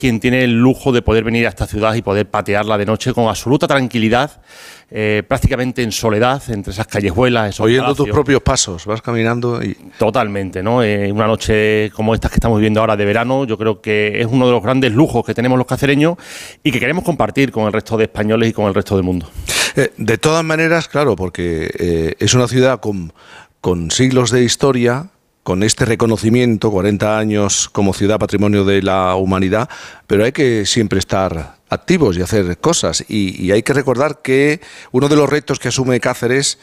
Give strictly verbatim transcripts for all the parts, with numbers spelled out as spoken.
quien tiene el lujo de poder venir a esta ciudad y poder patearla de noche con absoluta tranquilidad, eh, prácticamente en soledad, entre esas callejuelas, esos oyendo palacios. tus propios pasos, vas caminando y... Totalmente, ¿no? Eh, una noche como estas que estamos viviendo ahora de verano, yo creo que es uno de los grandes lujos que tenemos los cacereños y que queremos compartir con el resto de españoles y con el resto del mundo. Eh, de todas maneras, claro, porque eh, es una ciudad con, con siglos de historia, con este reconocimiento, cuarenta años como ciudad patrimonio de la humanidad, pero hay que siempre estar activos y hacer cosas. Y, y hay que recordar que uno de los retos que asume Cáceres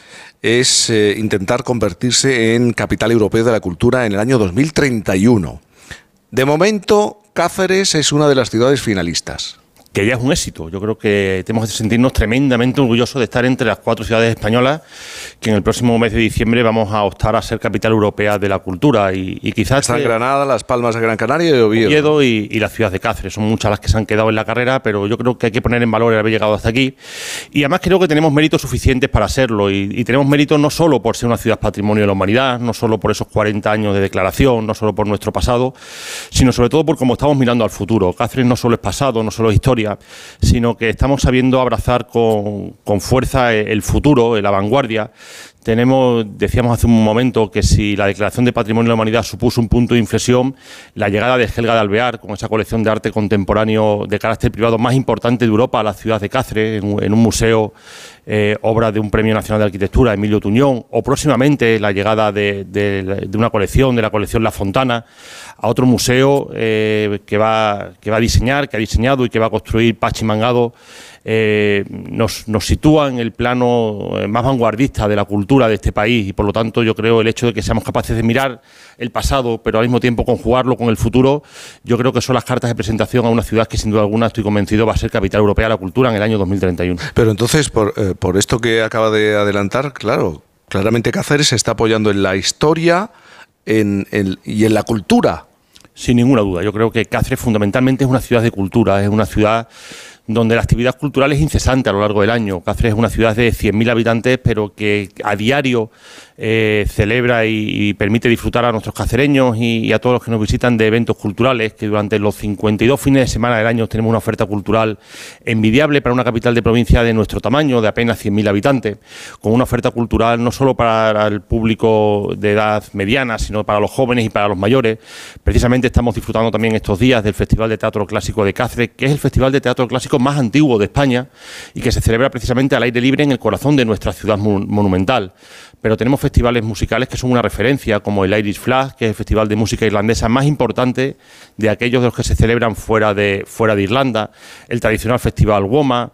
es eh, intentar convertirse en capital europeo de la cultura en el año dos mil treinta y uno. De momento, Cáceres es una de las ciudades finalistas. Que ya es un éxito. Yo creo que tenemos que sentirnos tremendamente orgullosos de estar entre las cuatro ciudades españolas que en el próximo mes de diciembre vamos a optar a ser capital europea de la cultura. Y, y quizás Están Granada, Las Palmas de Gran Canaria y Oviedo. Oviedo y, y la ciudad de Cáceres. Son muchas las que se han quedado en la carrera, pero yo creo que hay que poner en valor el haber llegado hasta aquí. Y además creo que tenemos méritos suficientes para serlo. Y, y tenemos méritos no solo por ser una ciudad patrimonio de la humanidad, no solo por esos cuarenta años de declaración, no solo por nuestro pasado, sino sobre todo por cómo estamos mirando al futuro. Cáceres no solo es pasado, no solo es historia, sino que estamos sabiendo abrazar con, con fuerza el futuro, la vanguardia. Tenemos, decíamos hace un momento, que si la Declaración de Patrimonio de la Humanidad supuso un punto de inflexión, la llegada de Helga de Alvear, con esa colección de arte contemporáneo de carácter privado más importante de Europa, a la ciudad de Cáceres, en, en un museo, eh, obra de un Premio Nacional de Arquitectura, Emilio Tuñón, o próximamente la llegada de, de, de una colección, de la colección La Fontana, a otro museo eh, que, va, que va a diseñar, que ha diseñado y que va a construir Pachi Mangado, eh, nos, nos sitúa en el plano más vanguardista de la cultura de este país y por lo tanto yo creo el hecho de que seamos capaces de mirar el pasado pero al mismo tiempo conjugarlo con el futuro, yo creo que son las cartas de presentación a una ciudad que sin duda alguna estoy convencido va a ser capital europea de la cultura en el año dos mil treinta y uno. Pero entonces, por, eh, por esto que acaba de adelantar, claro, claramente Cáceres se está apoyando en la historia en, en, y en la cultura. Sin ninguna duda, yo creo que Cáceres fundamentalmente es una ciudad de cultura, es una ciudad donde la actividad cultural es incesante a lo largo del año. Cáceres es una ciudad de cien mil habitantes, pero que a diario eh, celebra y, y permite disfrutar a nuestros cacereños y, y a todos los que nos visitan de eventos culturales, que durante los cincuenta y dos fines de semana del año tenemos una oferta cultural envidiable para una capital de provincia de nuestro tamaño, de apenas cien mil habitantes, con una oferta cultural no solo para el público de edad mediana, sino para los jóvenes y para los mayores. Precisamente estamos disfrutando también estos días del Festival de Teatro Clásico de Cáceres, que es el Festival de Teatro Clásico más antiguo de España y que se celebra precisamente al aire libre en el corazón de nuestra ciudad monumental. Pero tenemos festivales musicales que son una referencia, como el Irish Flag, que es el festival de música irlandesa más importante de aquellos de los que se celebran fuera de, fuera de Irlanda, el tradicional Festival Woma,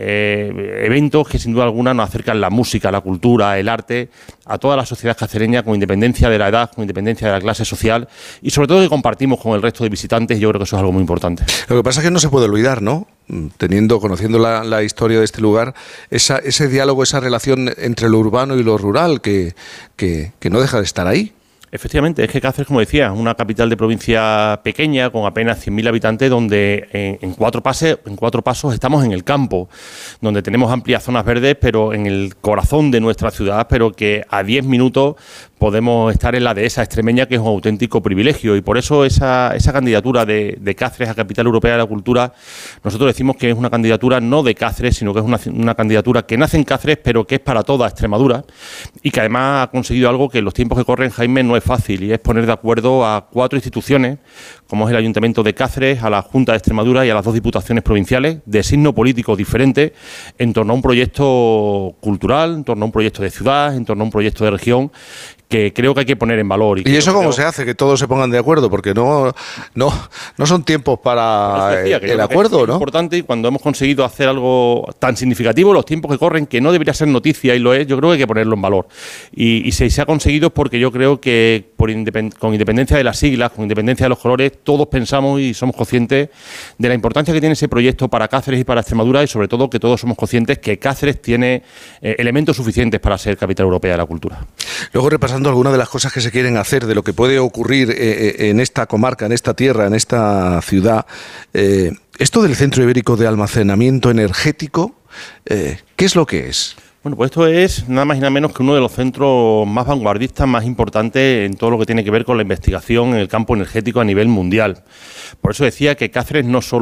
eh, eventos que sin duda alguna nos acercan la música, la cultura, el arte a toda la sociedad cacereña con independencia de la edad, con independencia de la clase social y sobre todo que compartimos con el resto de visitantes. Yo creo que eso es algo muy importante. Lo que pasa es que no se puede olvidar, ¿no? Teniendo, conociendo la, la historia de este lugar, esa, ese diálogo, esa relación entre lo urbano y lo rural que, que, que no deja de estar ahí. Efectivamente, es que Cáceres, como decía, es una capital de provincia pequeña con apenas cien mil habitantes donde en, en, cuatro pases, en cuatro pasos estamos en el campo, donde tenemos amplias zonas verdes, pero en el corazón de nuestra ciudad, pero que a diez minutos podemos estar en la dehesa extremeña, que es un auténtico privilegio. Y por eso esa, esa candidatura de, de Cáceres a Capital Europea de la Cultura, nosotros decimos que es una candidatura no de Cáceres, sino que es una, una candidatura que nace en Cáceres, pero que es para toda Extremadura y que además ha conseguido algo que en los tiempos que corren, Jaime, no es fácil, y es poner de acuerdo a cuatro instituciones, como es el Ayuntamiento de Cáceres, a la Junta de Extremadura y a las dos diputaciones provinciales, de signo político diferente, en torno a un proyecto cultural, en torno a un proyecto de ciudad, en torno a un proyecto de región, que creo que hay que poner en valor. ¿Y, ¿Y eso cómo creo... se hace? Que todos se pongan de acuerdo, porque no, no, no son tiempos para decía, el, el acuerdo, es ¿no? Es importante, y cuando hemos conseguido hacer algo tan significativo, los tiempos que corren, que no debería ser noticia y lo es, yo creo que hay que ponerlo en valor. Y, y si se ha conseguido es porque yo creo que por independ con independencia de las siglas, con independencia de los colores, todos pensamos y somos conscientes de la importancia que tiene ese proyecto para Cáceres y para Extremadura, y sobre todo que todos somos conscientes que Cáceres tiene eh, elementos suficientes para ser capital europea de la cultura. Luego, repasando algunas de las cosas que se quieren hacer, de lo que puede ocurrir eh, en esta comarca, en esta tierra, en esta ciudad, eh, esto del Centro Ibérico de Almacenamiento Energético, eh, ¿qué es lo que es? Bueno, pues esto es nada más y nada menos que uno de los centros más vanguardistas, más importantes en todo lo que tiene que ver con la investigación en el campo energético a nivel mundial. Por eso decía que Cáceres no solo